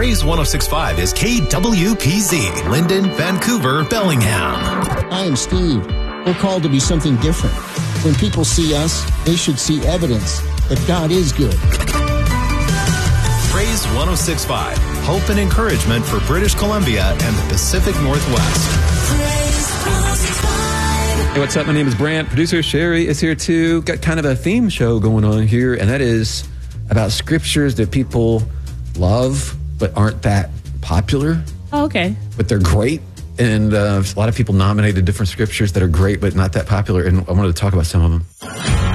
Praise 106.5 is KWPZ, Linden, Vancouver, Bellingham. I am Steve. We're called to be something different. When people see us, they should see evidence that God is good. Praise 106.5, hope and encouragement for British Columbia and the Pacific Northwest. Hey, what's up? My name is Brant. Producer Sherry is here too. Got kind of a theme show going on here, and that is about scriptures that people love but aren't that popular. Oh, okay. But they're great. And a lot of people nominated different scriptures that are great but not that popular, and I wanted to talk about some of them.